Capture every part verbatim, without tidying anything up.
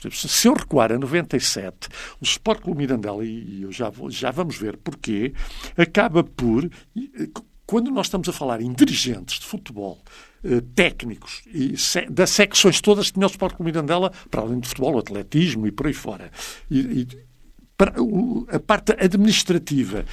Se eu recuar a noventa e sete, o Sport Clube Mirandela, e eu já, vou, já vamos ver porquê, acaba por, quando nós estamos a falar em dirigentes de futebol, técnicos, e das secções todas que tinha o Sport Clube Mirandela, para além de futebol, o atletismo e por aí fora. E, e, para a parte administrativa,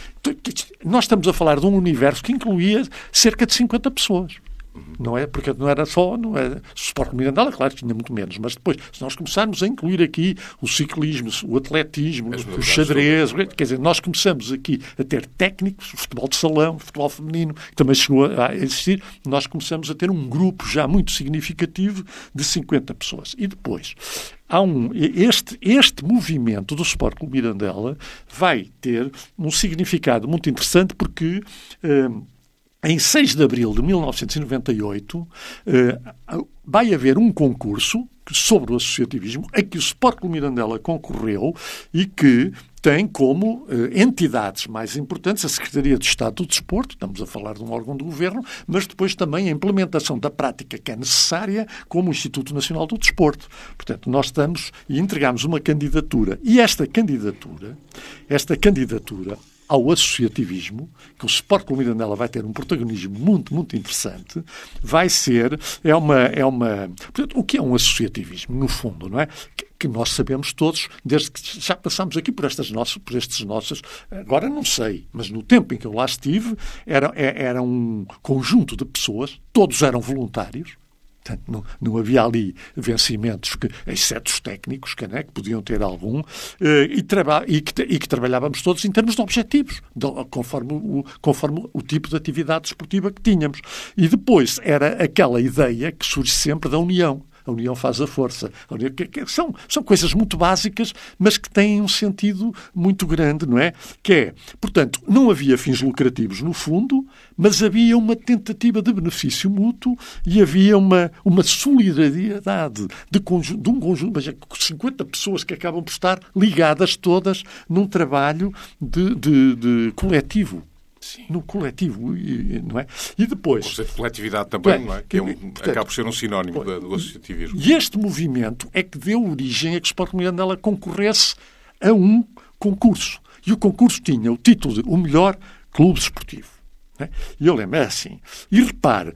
nós estamos a falar de um universo que incluía cerca de cinquenta pessoas. Não é? Porque não era só não era, o Sport Clube Mirandela, claro que tinha muito menos, mas depois, se nós começarmos a incluir aqui o ciclismo, o atletismo, o xadrez, quer dizer, nós começamos aqui a ter técnicos, o futebol de salão, o futebol feminino, que também chegou a existir, nós começamos a ter um grupo já muito significativo de cinquenta pessoas. E depois, há um, este, este movimento do Sport Clube Mirandela vai ter um significado muito interessante porque... Hum, em seis de abril de mil novecentos e noventa e oito, eh, vai haver um concurso sobre o associativismo a que o Sport Clube Mirandela concorreu e que tem como eh, entidades mais importantes a Secretaria de Estado do Desporto, estamos a falar de um órgão do Governo, mas depois também a implementação da prática que é necessária como o Instituto Nacional do Desporto. Portanto, nós estamos e entregamos uma candidatura. E esta candidatura, esta candidatura ao associativismo, que o Sport Clube Mirandela vai ter um protagonismo muito, muito interessante, vai ser, é uma, é uma... Portanto, o que é um associativismo, no fundo, não é? Que, que nós sabemos todos, desde que já passamos aqui por estas nossas, por estes nossos, agora não sei, mas no tempo em que eu lá estive, era, era um conjunto de pessoas, todos eram voluntários. Portanto, não, não havia ali vencimentos, que, exceto os técnicos, que, né, que podiam ter algum, eh, e, traba- e, que, e que trabalhávamos todos em termos de objetivos, de, conforme, o, conforme o tipo de atividade esportiva que tínhamos. E depois era aquela ideia que surge sempre da união. A união faz a força. A união, que, que são, são coisas muito básicas, mas que têm um sentido muito grande, não é? Que é, portanto, não havia fins lucrativos no fundo, mas havia uma tentativa de benefício mútuo e havia uma, uma solidariedade de, conjunto, de um conjunto, mas cinquenta pessoas que acabam por estar ligadas todas num trabalho de, de, de coletivo. Sim. No coletivo, não é? E depois... O conceito de coletividade também, bem, não é? Que é um, portanto, acaba por ser um sinónimo do, do associativismo. E este movimento é que deu origem a que o Sport Clube Mirandela concorresse a um concurso. E o concurso tinha o título de o melhor clube desportivo. Não é? E eu lembro, é assim. E repare,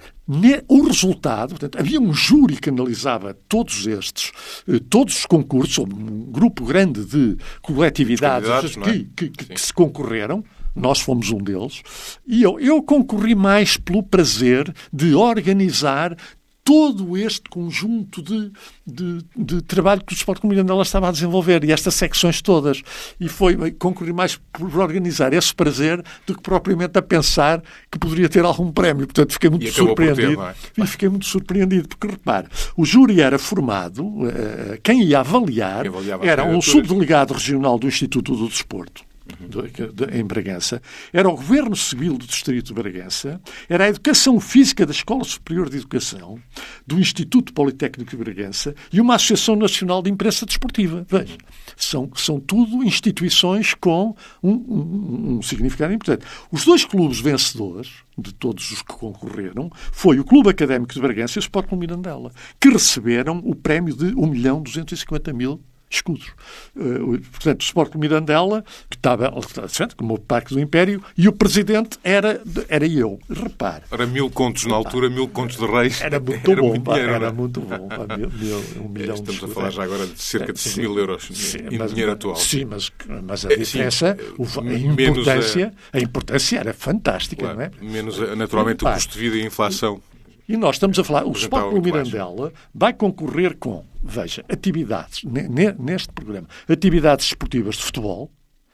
o resultado, portanto, havia um júri que analisava todos estes, todos os concursos, um grupo grande de coletividades que, é? que, que, que se concorreram. Nós fomos um deles. E eu, eu concorri mais pelo prazer de organizar todo este conjunto de, de, de trabalho que o Sport Clube Mirandela estava a desenvolver e estas secções todas. E foi concorrer mais por organizar esse prazer do que propriamente a pensar que poderia ter algum prémio. Portanto, fiquei muito surpreendido. Ter, é? E fiquei muito surpreendido, porque, repare, o júri era formado, uh, quem ia avaliar quem era um subdelegado regional do Instituto do Desporto, De, de, em Bragança, era o Governo Civil do Distrito de Bragança, era a Educação Física da Escola Superior de Educação, do Instituto Politécnico de Bragança e uma Associação Nacional de Imprensa Desportiva. Veja, são, são tudo instituições com um, um, um significado importante. Os dois clubes vencedores, de todos os que concorreram, foi o Clube Académico de Bragança e o Sport Clube Mirandela, que receberam o prémio de um milhão duzentos e cinquenta mil escudos. Uh, portanto, o Sport Clube Mirandela, que estava como o Parque do Império, e o presidente era, era eu. Repare. Era mil contos na altura, mil contos de reis. Era muito era bom. Muito dinheiro, era muito bom. Mil, mil, um milhão Estamos de a falar já agora de cerca de sim, mil euros sim, em mas, dinheiro atual. Sim, mas, mas a diferença, sim, a, importância, a... a importância era fantástica, claro, não é? Menos, naturalmente, o custo de vida e a inflação. E nós estamos a falar, o Sport Clube Mirandela vai concorrer com, veja, atividades, neste programa, atividades esportivas de futebol,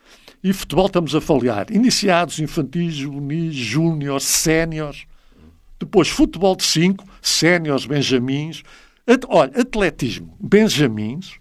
e futebol estamos a falar iniciados, infantis, juvenis, júniores, séniores, depois futebol de cinco, séniores, benjamins, at, olha, atletismo, benjamins,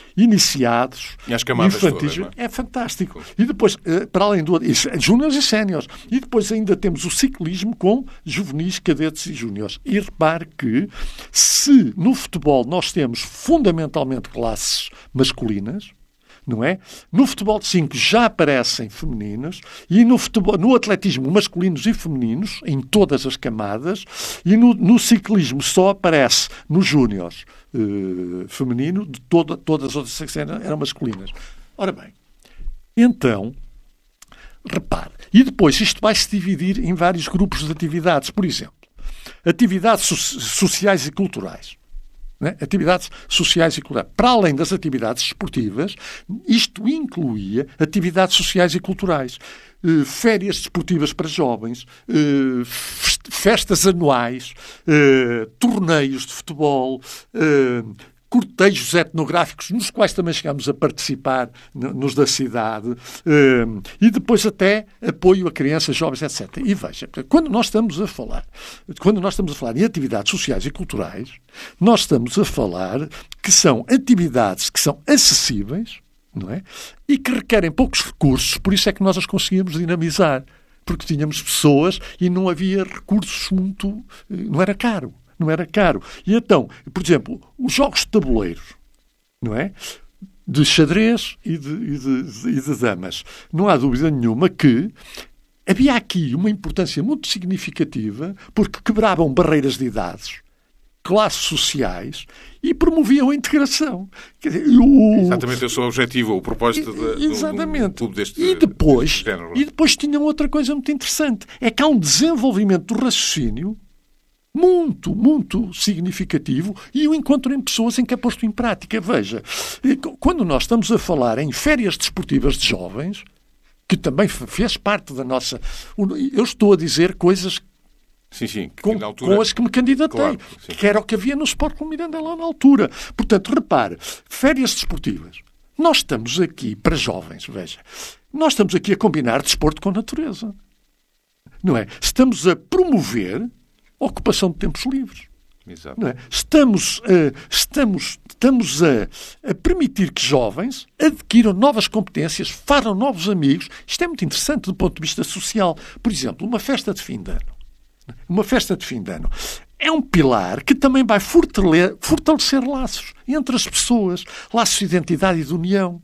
iniciados, e as camadas infantis, todas, é? É fantástico. E depois, para além do júniores e séniores, e depois ainda temos o ciclismo com juvenis, cadetes e júniores. E repare que se no futebol nós temos fundamentalmente classes masculinas, não é? No futebol de cinco já aparecem femininos e no, futebol, no atletismo masculinos e femininos, em todas as camadas, e no, no ciclismo só aparece nos júniores eh, feminino, de toda, todas as outras secções eram masculinas. Ora bem, então, repare, e depois isto vai se dividir em vários grupos de atividades. Por exemplo, atividades so- sociais e culturais. Né? Atividades sociais e culturais. Para além das atividades esportivas, isto incluía atividades sociais e culturais. Uh, férias desportivas para jovens, uh, festas anuais, uh, torneios de futebol, uh, cortejos etnográficos, nos quais também chegámos a participar, nos da cidade, uh, e depois até apoio a crianças, jovens, etcétera. E veja, quando nós estamos a falar, quando nós estamos a falar em atividades sociais e culturais, nós estamos a falar que são atividades que são acessíveis, não é? E que requerem poucos recursos, por isso é que nós as conseguimos dinamizar, porque tínhamos pessoas e não havia recursos muito... não era caro. Não era caro. E então, por exemplo, os jogos de tabuleiros, não é? De xadrez e de, e de, e de damas. Não há dúvida nenhuma que havia aqui uma importância muito significativa porque quebravam barreiras de idades, classes sociais e promoviam a integração. Quer dizer, o... Exatamente esse é o objetivo, o propósito de, Exatamente. de um clube deste, e depois, deste género. E depois tinham outra coisa muito interessante. É que há um desenvolvimento do raciocínio muito, muito significativo e o encontro em pessoas em que é posto em prática. Veja, quando nós estamos a falar em férias desportivas de jovens, que também fez parte da nossa... Eu estou a dizer coisas sim, sim, que com, na altura... com as que me candidatei, claro, que era o que havia no Sport Clube Mirandela na altura. Portanto, repare, férias desportivas. Nós estamos aqui, para jovens, veja, nós estamos aqui a combinar desporto com natureza. Não é? Estamos a promover ocupação de tempos livres. Exato. Não é? Estamos, uh, estamos, estamos a, a permitir que jovens adquiram novas competências, façam novos amigos. Isto é muito interessante do ponto de vista social. Por exemplo, uma festa de fim de ano. Uma festa de fim de ano é um pilar que também vai fortalecer, fortalecer laços entre as pessoas, laços de identidade e de união.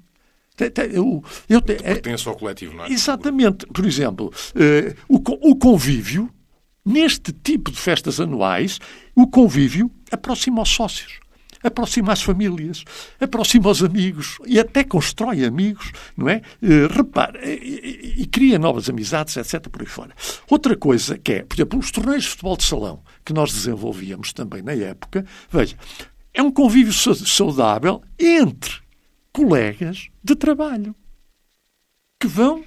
Eu, eu, de pertence ao coletivo, não é? Exatamente. Por exemplo, uh, o, o convívio. Neste tipo de festas anuais, o convívio aproxima os sócios, aproxima as famílias, aproxima os amigos e até constrói amigos, não é? Uh, repara, e, e, e cria novas amizades, etcétera, por aí fora. Outra coisa que é, por exemplo, os torneios de futebol de salão que nós desenvolvíamos também na época, veja, é um convívio saudável entre colegas de trabalho que vão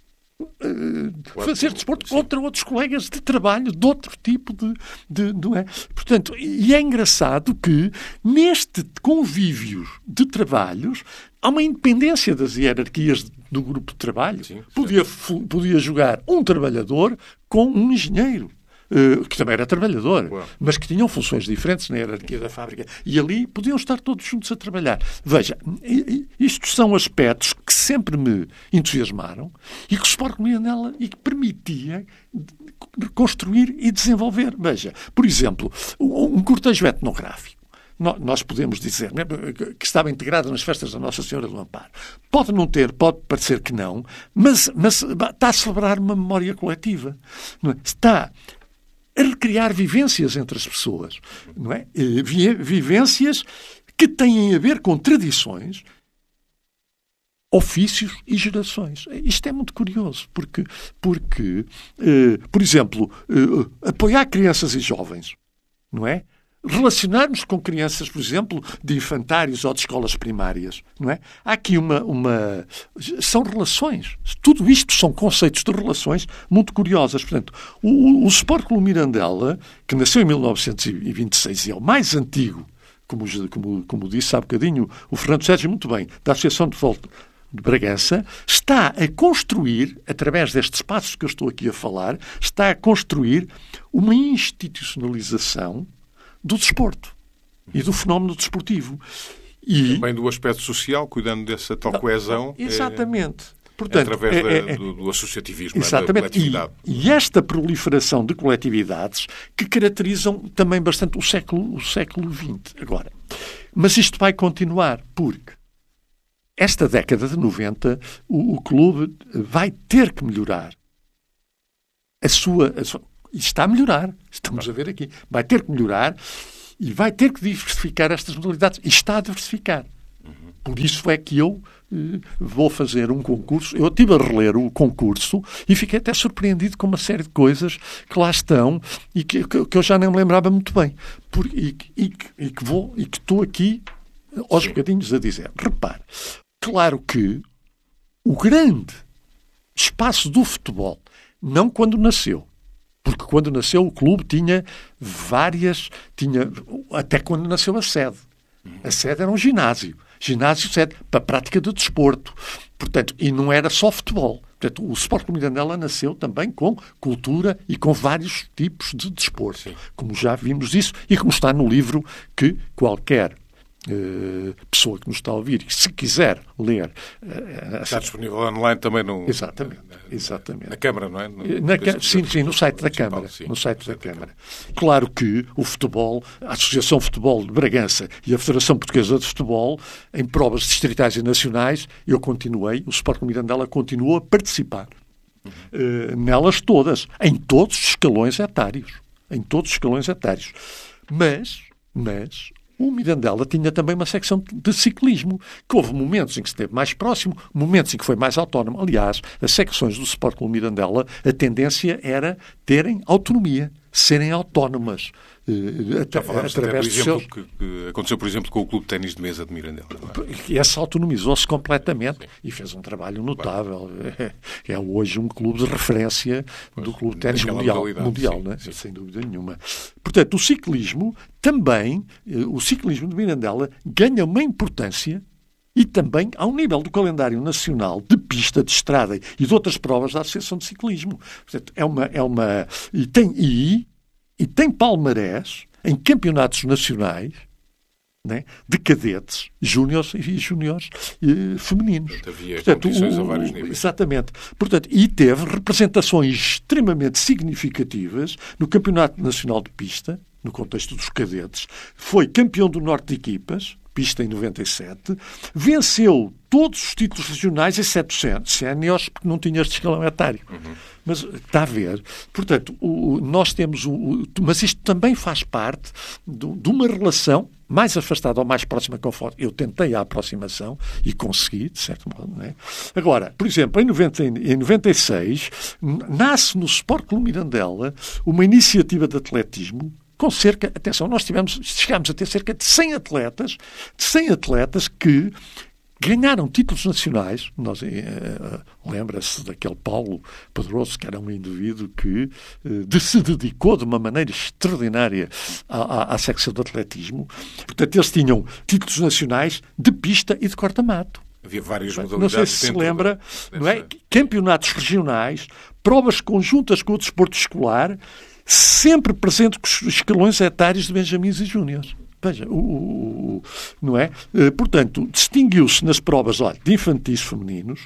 Uh, fazer desporto contra outros colegas de trabalho de outro tipo de, de, não é? Portanto, e é engraçado que neste convívio de trabalhos há uma independência das hierarquias do grupo de trabalho. Sim, podia, podia jogar um trabalhador com um engenheiro. Uh, que também era trabalhador, Ué. mas que tinham funções diferentes na hierarquia da fábrica. E ali podiam estar todos juntos a trabalhar. Veja, isto são aspectos que sempre me entusiasmaram e que o Sport Mirandela e que permitia construir e desenvolver. Veja, por exemplo, um cortejo etnográfico. Nós podemos dizer que estava integrado nas festas da Nossa Senhora do Amparo. Pode não ter, pode parecer que não, mas, mas está a celebrar uma memória coletiva. Não é? Está a recriar vivências entre as pessoas, não é? Vivências que têm a ver com tradições, ofícios e gerações. Isto é muito curioso, porque, porque eh, por exemplo, eh, apoiar crianças e jovens, não é? Relacionarmos com crianças, por exemplo, de infantários ou de escolas primárias, não é? Há aqui uma, uma... São relações. Tudo isto são conceitos de relações muito curiosas. Portanto, o, o Sport Clube Mirandela, que nasceu em mil novecentos e vinte e seis e é o mais antigo, como, como, como disse há bocadinho o Fernando Sérgio muito bem, da Associação de Futebol de Bragança, está a construir, através destes espaços que eu estou aqui a falar, está a construir uma institucionalização do desporto e do fenómeno desportivo. E também do aspecto social, cuidando dessa tal coesão. Exatamente. É, Portanto, através é, da, é, do, do associativismo, exatamente. Da coletividade. E, e esta proliferação de coletividades que caracterizam também bastante o século, o século vinte. Agora, mas isto vai continuar, porque esta década de noventa, o, o clube vai ter que melhorar a sua, a sua... E está a melhorar. Estamos a ver aqui. Vai ter que melhorar e vai ter que diversificar estas modalidades. E está a diversificar. Por isso é que eu eh, vou fazer um concurso. Eu estive a reler o concurso e fiquei até surpreendido com uma série de coisas que lá estão e que, que, que eu já nem me lembrava muito bem. Por, e, e, e que vou e que estou aqui aos bocadinhos a dizer. Repare, claro que o grande espaço do futebol, não quando nasceu, porque quando nasceu o clube tinha várias, tinha até quando nasceu a sede. A sede era um ginásio. Ginásio sede para a prática do desporto. Portanto, e não era só futebol. Portanto, o Sport Clube Mirandela nasceu também com cultura e com vários tipos de desporto. Sim. Como já vimos isso e como está no livro que qualquer Uh, pessoa que nos está a ouvir e se quiser ler uh, está disponível online também no, exatamente, na, exatamente. na Câmara, não é? No, na, sim, sim, no site da Câmara, sim, no site da Câmara. Claro que o futebol, a Associação de Futebol de Bragança e a Federação Portuguesa de Futebol, em provas distritais e nacionais, eu continuei, o Sport Clube Mirandela continuou a participar uhum. uh, nelas todas, em todos os escalões etários, em todos os escalões etários. Mas, mas o Mirandela tinha também uma secção de ciclismo, que houve momentos em que esteve mais próximo, momentos em que foi mais autónomo. Aliás, as secções do Sport Clube Mirandela, a tendência era terem autonomia, serem autónomas. Uh, Já falámos até, por exemplo, seus... que, que aconteceu, por exemplo, com o Clube de Ténis de Mesa de Mirandela. É? Esse autonomizou-se completamente. Sim. E fez um trabalho notável. É, é hoje um clube de referência pois, do Clube de Ténis mundial, mundial sim, né? Sim. Sem dúvida nenhuma. Portanto, o ciclismo também, o ciclismo de Mirandela ganha uma importância e também ao nível do calendário nacional de pista, de estrada e de outras provas da Associação de Ciclismo. Portanto, é uma... É uma e tem... E, E tem palmarés em campeonatos nacionais, né, de cadetes, júniores e júniores eh, femininos. Portanto, havia Portanto, competições o, a vários níveis. Exatamente. Portanto, e teve representações extremamente significativas no Campeonato Nacional de Pista, no contexto dos cadetes. Foi campeão do Norte de Equipas, pista em noventa e sete, venceu todos os títulos regionais, exceto séniores, porque não tinha este escalão etário. Uhum. Mas está a ver. Portanto, o, nós temos... O, o, mas isto também faz parte do, de uma relação mais afastada ou mais próxima, conforme eu tentei a aproximação e consegui, de certo modo. Não é? Agora, por exemplo, em, noventa, em noventa e seis, nasce no Sport Clube Mirandela uma iniciativa de atletismo com cerca, atenção, nós tivemos, chegámos a ter cerca de cem atletas, de cem atletas que ganharam títulos nacionais. Nós, uh, lembra-se daquele Paulo Pedroso, que era um indivíduo que uh, de, se dedicou de uma maneira extraordinária à, à, à secção de atletismo. Portanto, eles tinham títulos nacionais de pista e de corta-mato. Havia várias modalidades. Não sei se se lembra, da, não é? Campeonatos regionais, provas conjuntas com o desporto escolar, sempre presente com os escalões etários de benjamins e júniores. Veja, o, o, o, não é? Portanto, distinguiu-se nas provas, olha, de infantis femininos,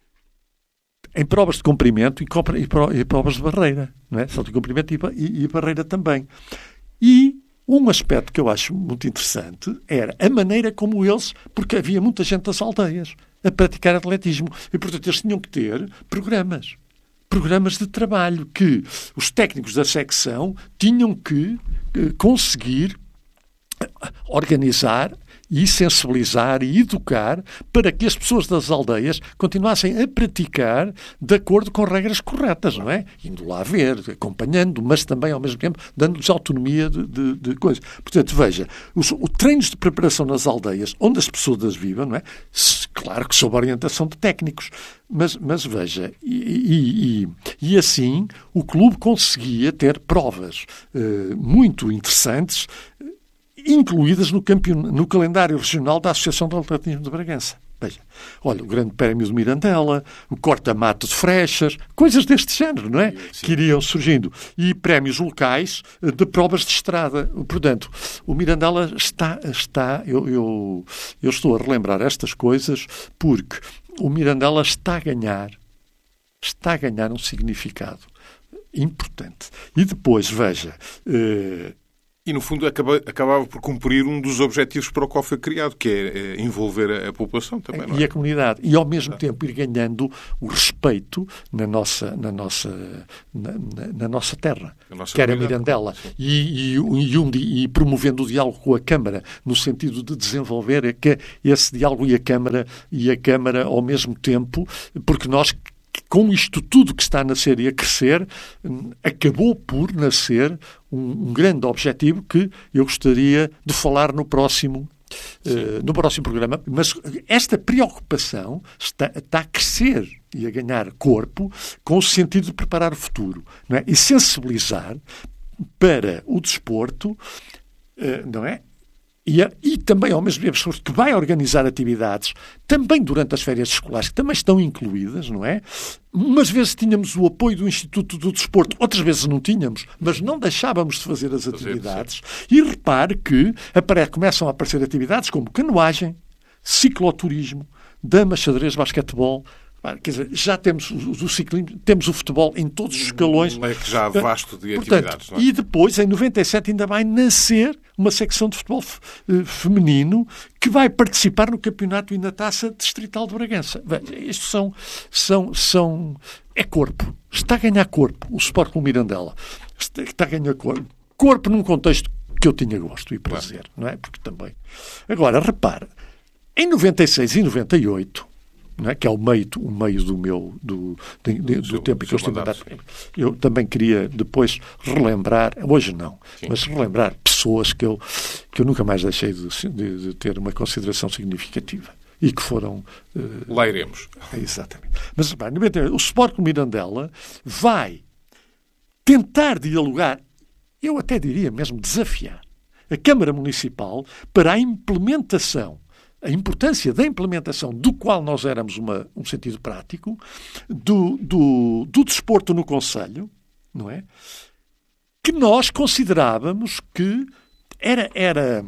em provas de comprimento e, e, e provas de barreira, não é? Salto de comprimento e, e, e barreira também. E um aspecto que eu acho muito interessante era a maneira como eles, porque havia muita gente das aldeias a praticar atletismo, e portanto eles tinham que ter programas. Programas de trabalho que os técnicos da secção tinham que eh, conseguir organizar e sensibilizar e educar para que as pessoas das aldeias continuassem a praticar de acordo com regras corretas, não é? Indo lá ver, acompanhando, mas também, ao mesmo tempo, dando-lhes autonomia de, de, de coisas. Portanto, veja, os, os treinos de preparação nas aldeias, onde as pessoas vivem, não é? Claro que sob a orientação de técnicos, mas, mas veja, e, e, e, e assim o clube conseguia ter provas uh, muito interessantes, incluídas no, campeon... no calendário regional da Associação de Atletismo de Bragança. Veja, olha, o Grande Prémio de Mirandela, o corta-mato de Freixas, coisas deste género, não é? Sim. Que iriam surgindo. E prémios locais de provas de estrada. Portanto, o Mirandela está... está eu, eu, eu estou a relembrar estas coisas porque o Mirandela está a ganhar, está a ganhar um significado importante. E depois, veja... Eh, E, no fundo, acaba, acabava por cumprir um dos objetivos para o qual foi criado, que é, é envolver a, a população também, não é? E a comunidade. E, ao mesmo tempo, ir ganhando o respeito na nossa, na nossa, na, na, na nossa terra, a nossa que era Mirandela. E, e, e, um, e promovendo o diálogo com a Câmara, no sentido de desenvolver que esse diálogo e a Câmara, e a Câmara ao mesmo tempo, porque nós, com isto tudo que está a nascer e a crescer, acabou por nascer um, um grande objetivo que eu gostaria de falar no próximo, uh, no próximo programa. Mas esta preocupação está, está a crescer e a ganhar corpo com o sentido de preparar o futuro, não é? E sensibilizar para o desporto, uh, não é? E, e também, ao mesmo tempo, que vai organizar atividades, também durante as férias escolares, que também estão incluídas, não é? Umas vezes tínhamos o apoio do Instituto do Desporto, outras vezes não tínhamos, mas não deixávamos de fazer as atividades. E repare que apare, começam a aparecer atividades como canoagem, cicloturismo, damas, xadrez, basquetebol. Quer dizer, já temos o, o ciclismo, temos o futebol em todos os escalões. Um leque já vasto de Portanto, atividades. Não é? E depois, em noventa e sete, ainda vai nascer uma secção de futebol uh, feminino que vai participar no campeonato e na taça distrital de Bragança. Isto são, são, são... É corpo. Está a ganhar corpo. O Sport Clube Mirandela está, está a ganhar corpo. Corpo num contexto que eu tinha gosto e prazer. Claro. Não é? Porque também... Agora, repara, em noventa e seis e noventa e oito... Não é? Que é o meio, o meio do meu do, de, de, do seu, tempo em que eu estive mandato. Eu também queria depois relembrar, hoje não, Sim. mas relembrar pessoas que eu, que eu nunca mais deixei de, de, de ter uma consideração significativa e que foram... Uh... Lá iremos. Exatamente. Mas bem, o Sport Clube Mirandela vai tentar dialogar, eu até diria mesmo desafiar, a Câmara Municipal para a implementação, a importância da implementação, do qual nós éramos uma, um sentido prático, do, do, do desporto no Concelho, não é? Que nós considerávamos que era, era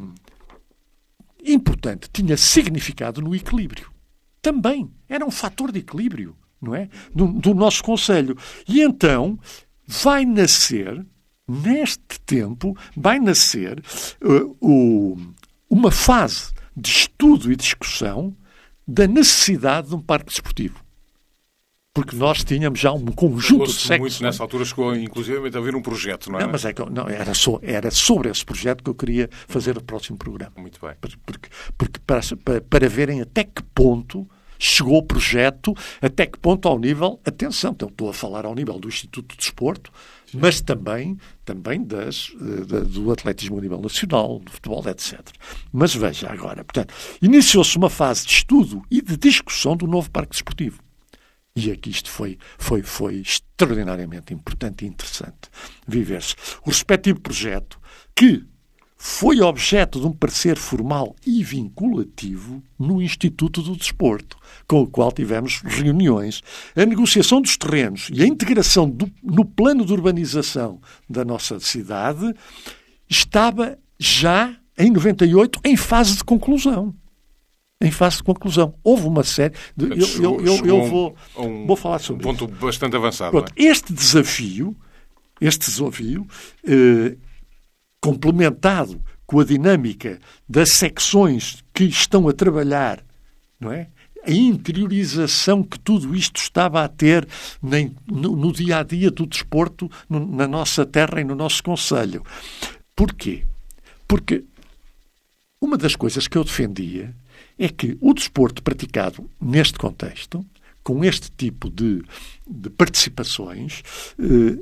importante, tinha significado no equilíbrio. Também era um fator de equilíbrio, não é? Do, do nosso Concelho. E então vai nascer, neste tempo, vai nascer uh, o, uma fase de estudo e discussão da necessidade de um parque desportivo. Porque nós tínhamos já um conjunto de secções. Muito nessa altura chegou, inclusive, a haver um projeto, não é? Não, mas é que, não, era, so, era sobre esse projeto que eu queria fazer o próximo programa. Muito bem. Porque, porque para, para, para verem até que ponto chegou o projeto, até que ponto ao nível... Atenção, então, estou a falar ao nível do Instituto de Desporto, Sim. mas também, também das, da, do atletismo a nível nacional, do futebol, etcétera. Mas veja agora, portanto, iniciou-se uma fase de estudo e de discussão do novo parque desportivo. E aqui isto foi, foi, foi extraordinariamente importante e interessante viver-se. O respectivo projeto, que foi objeto de um parecer formal e vinculativo no Instituto do Desporto, com o qual tivemos reuniões. A negociação dos terrenos e a integração do, no plano de urbanização da nossa cidade estava já, em noventa e oito, em fase de conclusão. Em fase de conclusão. Houve uma série... De, eu chegou, eu, eu, eu vou, um, vou falar sobre um ponto isso. Bastante avançado. Pronto, não é? Este desafio, este desafio eh, complementado com a dinâmica das secções que estão a trabalhar, não é? A interiorização que tudo isto estava a ter no, no dia-a-dia do desporto no, na nossa terra e no nosso concelho. Porquê? Porque uma das coisas que eu defendia é que o desporto praticado neste contexto, com este tipo de, de participações, eh,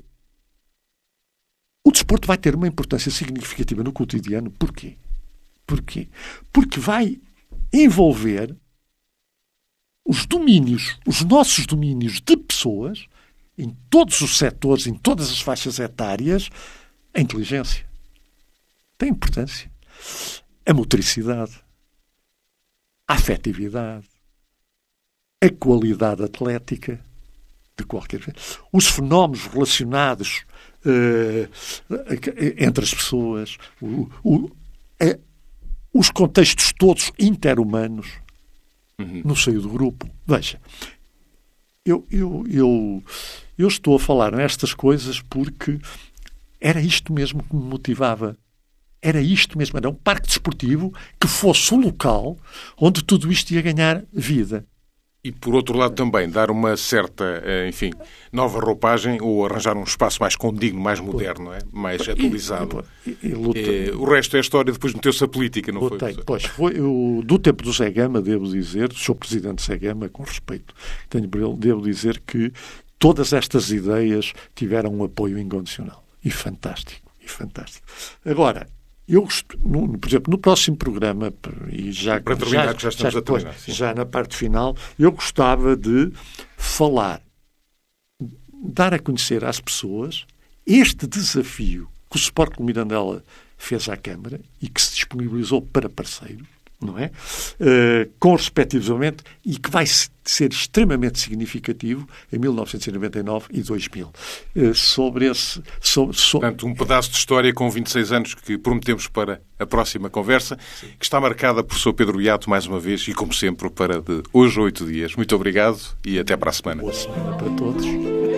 o desporto vai ter uma importância significativa no cotidiano. Porquê? Porquê? Porque vai envolver os domínios, os nossos domínios de pessoas, em todos os setores, em todas as faixas etárias, a inteligência. Tem importância. A motricidade, a afetividade, a qualidade atlética de qualquer vez, os fenómenos relacionados uh, entre as pessoas, o, o, uh, os contextos todos interhumanos uhum. no seio do grupo. Veja, eu, eu, eu, eu estou a falar nestas coisas porque era isto mesmo que me motivava Era isto mesmo, era um parque desportivo que fosse o local onde tudo isto ia ganhar vida. E, por outro lado, também dar uma certa, enfim, nova roupagem ou arranjar um espaço mais condigno, mais moderno, não é? Mais atualizado. E, e, e lutei, o resto é história, depois meteu-se a política, não lutei, foi? Pois, foi eu, do tempo do Zé Gama, devo dizer, do senhor Presidente Zé Gama, com respeito tenho por ele, devo dizer que todas estas ideias tiveram um apoio incondicional. E fantástico, e fantástico. Agora, eu, no, por exemplo, no próximo programa, e já, para terminar, já, que já estamos já, a terminar, depois, já na parte final, eu gostava de falar, dar a conhecer às pessoas este desafio que o Sport Clube Mirandela fez à Câmara e que se disponibilizou para parceiros, não é? Uh, com respectivamente, e que vai ser extremamente significativo em mil novecentos e noventa e nove e dois mil. Uh, sobre esse... Sobre, sobre... Portanto, um pedaço de história com vinte e seis anos que prometemos para a próxima conversa, sim, que está marcada por professor Pedro Beato, mais uma vez, e como sempre, para de hoje a oito dias. Muito obrigado e até para a semana. Boa semana para todos.